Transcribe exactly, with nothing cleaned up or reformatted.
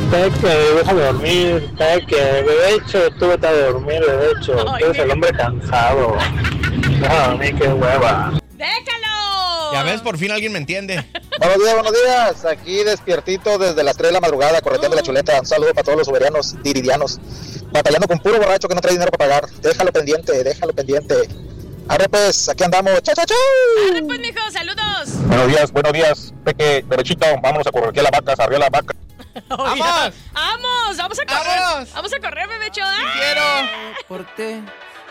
Peque, déjame dormir. Peque, de hecho, tú estás de dormir, de hecho. Tú eres el hombre cansado. Déjame dormir, qué hueva. ¡Déjalo! Ya ves, por fin alguien me entiende. Buenos días, buenos días. Aquí despiertito desde las tres de la madrugada, correteando uh. la chuleta. Un saludo para todos los uberianos, diridianos. Batallando con puro borracho que no trae dinero para pagar. Déjalo pendiente, déjalo pendiente. Arre pues, aquí andamos. ¡Chao, chao, chao! Arre pues, mijo, saludos. Buenos días, buenos días. Peque, derechito, vámonos a correr aquí a la vaca, arriba la vaca. ¡Vamos! ¡Vamos! ¡Vamos a correr! ¡Vamos, vamos a correr, bebecho! ¡Quiero! Por ti.